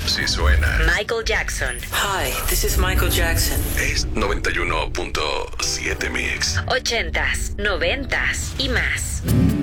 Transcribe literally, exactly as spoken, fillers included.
Si suena. Michael Jackson. Hi, this is Michael Jackson. Es noventa y uno punto siete Mix. Ochentas, noventas y más.